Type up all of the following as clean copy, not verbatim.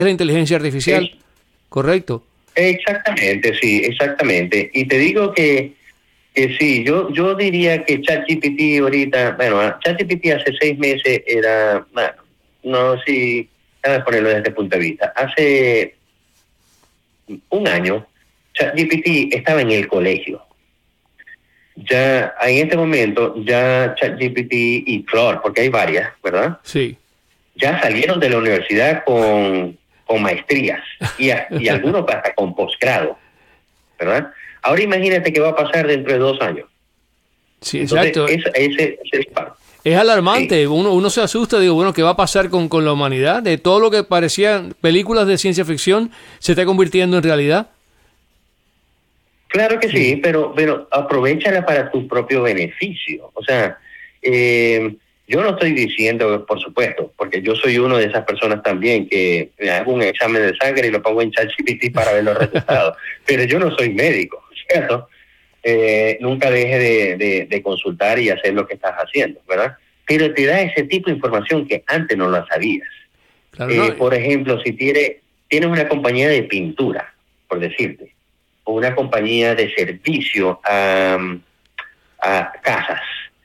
la inteligencia artificial, ¿correcto? Exactamente, sí, exactamente. Y te digo que sí, yo diría que ChatGPT ahorita, bueno, ChatGPT hace 6 meses era, bueno, no, sí, déjame ponerlo desde este punto de vista. Hace un año, ChatGPT estaba en el colegio. Ya en este momento, ya ChatGPT y Claude, porque hay varias, ¿verdad? Sí. Ya salieron de la universidad con maestrías y algunos hasta con posgrado, ¿verdad? Ahora imagínate qué va a pasar dentro de 2 años. Sí, Entonces, exacto. ese disparo. Es Sí, alarmante, uno se asusta, digo, bueno, ¿qué va a pasar con la humanidad? De todo lo que parecían películas de ciencia ficción, se está convirtiendo en realidad. claro que Sí, sí, pero aprovéchala para tu propio beneficio. O sea, yo no estoy diciendo, por supuesto, porque yo soy uno de esas personas también que me hago un examen de sangre y lo pongo en ChatGPT para ver los resultados, pero yo no soy médico, ¿cierto? Nunca deje de consultar y hacer lo que estás haciendo, ¿verdad? Pero te da ese tipo de información que antes no la sabías. claro, no. Por ejemplo, si tienes una compañía de pintura, por decirte, o una compañía de servicio a casas,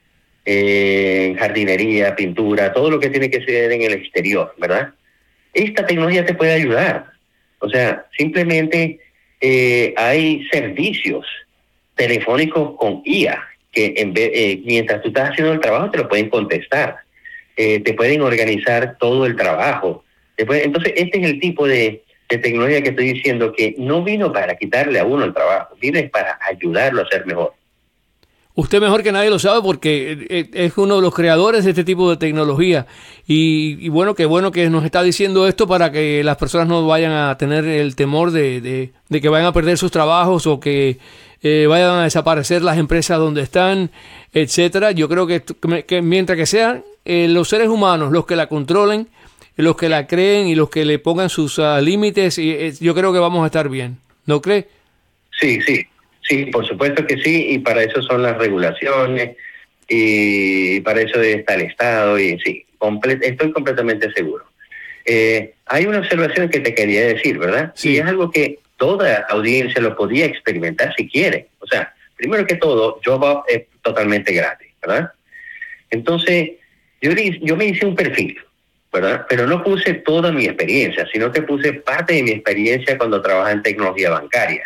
jardinería, pintura, todo lo que tiene que ser en el exterior, ¿verdad? Esta tecnología te puede ayudar. O sea, simplemente hay servicios telefónicos con IA que mientras tú estás haciendo el trabajo te lo pueden contestar, te pueden organizar todo el trabajo. Entonces, este es el tipo de tecnología que estoy diciendo que no vino para quitarle a uno el trabajo, vino para ayudarlo a ser mejor. Usted mejor que nadie lo sabe porque es uno de los creadores de este tipo de tecnología. Y bueno que nos está diciendo esto para que las personas no vayan a tener el temor de que vayan a perder sus trabajos o que vayan a desaparecer las empresas donde están, etcétera. Yo creo que mientras que sean los seres humanos los que la controlen, los que la creen y los que le pongan sus límites, yo creo que vamos a estar bien. ¿No cree? Sí, sí, sí, por supuesto que sí, y para eso son las regulaciones, y para eso está el Estado, y sí, estoy completamente seguro. Hay una observación que te quería decir, ¿verdad? Y Sí. es algo que toda audiencia lo podía experimentar si quiere. O sea, primero que todo, Job es totalmente gratis, ¿verdad? Entonces, yo me hice un perfil, ¿verdad? Pero no puse toda mi experiencia, sino que puse parte de mi experiencia cuando trabajaba en tecnología bancaria.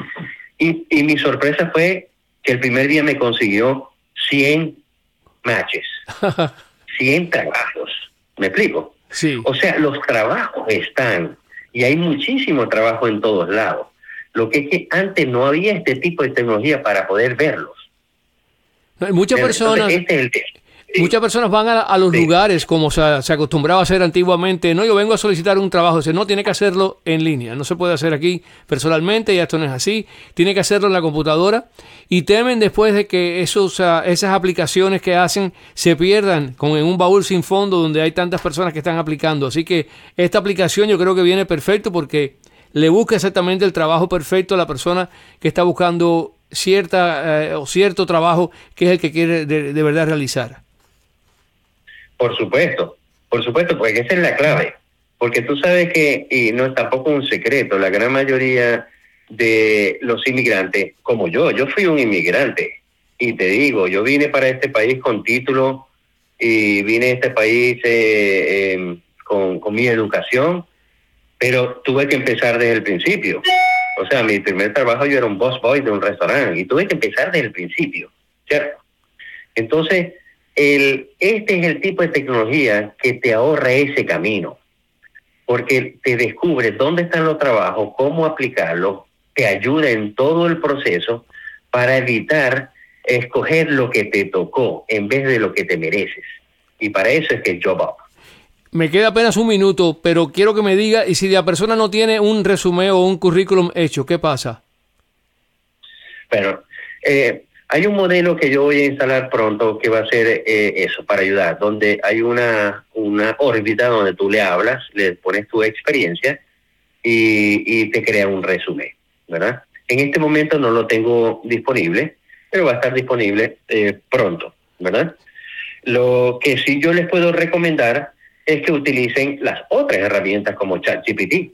Y mi sorpresa fue que el primer día me consiguió 100 matches, 100 trabajos. ¿Me explico? Sí. O sea, los trabajos están y hay muchísimo trabajo en todos lados. Lo que es que antes no había este tipo de tecnología para poder verlos. No, muchas Entonces, personas este es el tema. Muchas Sí, personas van a los sí. lugares como se acostumbraba a hacer antiguamente. No, yo vengo a solicitar un trabajo. Dice, no, tiene que hacerlo en línea. No se puede hacer aquí personalmente, ya esto no es así. Tiene que hacerlo en la computadora. Y temen después de que esas aplicaciones que hacen se pierdan en un baúl sin fondo donde hay tantas personas que están aplicando. Así que esta aplicación yo creo que viene perfecto porque le busca exactamente el trabajo perfecto a la persona que está buscando cierto trabajo que es el que quiere de verdad realizar. Por supuesto, porque esa es la clave. Porque tú sabes que, y no es tampoco un secreto, la gran mayoría de los inmigrantes, como yo fui un inmigrante, y te digo, yo vine para este país con título, y vine a este país con mi educación, pero tuve que empezar desde el principio. O sea, mi primer trabajo yo era un busboy de un restaurante, y tuve que empezar desde el principio, ¿cierto? Entonces, este es el tipo de tecnología que te ahorra ese camino, porque te descubre dónde están los trabajos, cómo aplicarlos, te ayuda en todo el proceso para evitar escoger lo que te tocó en vez de lo que te mereces. Y para eso es que el Job Up. Me queda apenas un minuto, pero quiero que me diga, y si la persona no tiene un resumen o un currículum hecho, ¿qué pasa? Pero hay un modelo que yo voy a instalar pronto que va a ser eso, para ayudar, donde hay una órbita donde tú le hablas, le pones tu experiencia y te crea un resumen, ¿verdad? En este momento no lo tengo disponible, pero va a estar disponible pronto, ¿verdad? Lo que sí yo les puedo recomendar es que utilicen las otras herramientas como ChatGPT.